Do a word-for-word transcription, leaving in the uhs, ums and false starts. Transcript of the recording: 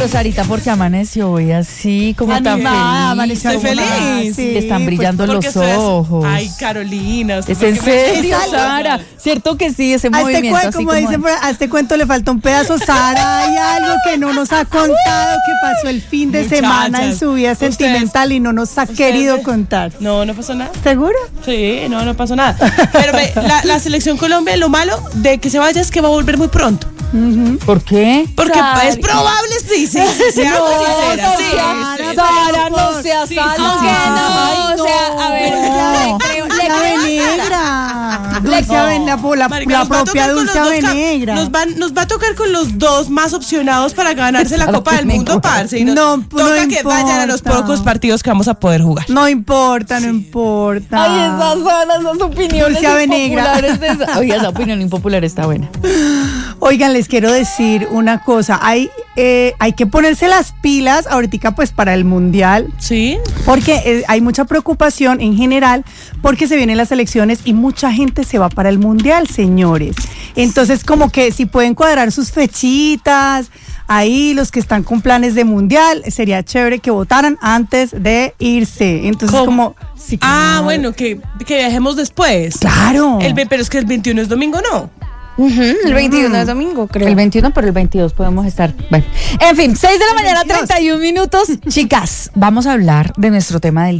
Sarita, porque amaneció hoy así, como tan feliz. Amaneció Estoy feliz. Sí, le están brillando Porque los ustedes- ojos. Ay, Carolina. ¿usted ¿Es por en qué me- serio, Sal- Sara? ¿Cierto que sí? Ese A este, movimiento cue- así como como... dicen, por- a este cuento le falta un pedazo. Sara, hay algo que no nos ha contado que pasó el fin de Muchachas, semana en su vida ustedes- sentimental y no nos ha ustedes- querido contar. No, no pasó nada. ¿Seguro? Sí, no, no pasó nada. Pero ve, la, la selección Colombia, lo malo de que se vaya es que va a volver muy pronto. ¿Por qué? Porque Sari. es probable, sí, sí, sí, seamos sinceras, sí, Sara, sí, sí. Sara, no seas Sí, Sara. sí, No, sí, Ay, o sea, a ver, no. le creo, le Dulce creo a Sara. Venegra. Dulce No. Aven- la, la, Marica, la nos va a propia tocar con los Dulce dos ca- Venegra. Nos, van, nos va a tocar con los dos más opcionados para ganarse la Sara Copa del Mundo, Venegra. parce. Y nos No, no toca que vayan a los importa. pocos partidos que vamos a poder jugar. No importa, no importa. Ay, esas Sara, esas opiniones Dulce Venegra. impopulares de esa- Oye, esa opinión impopular está buena. Oigan, les quiero decir una cosa. Hay, eh, hay que ponerse las pilas ahorita pues para el Mundial. Sí. Porque eh, hay mucha preocupación en general porque se vienen las elecciones y mucha gente se va para el Mundial, señores. Entonces, como que si pueden cuadrar sus fechitas, ahí los que están con planes de Mundial, sería chévere que votaran antes de irse. Entonces, ¿Cómo? como... sí, Ah, claro. bueno, que, que viajemos después. Claro. El, ve- pero es que el veintiuno es domingo, ¿no? Ujú, el veintiuno de domingo, creo. El veintiuno, pero el veintidós podemos estar. Bueno, en fin, seis de la mañana, treinta y un minutos. Chicas, vamos a hablar de nuestro tema del día.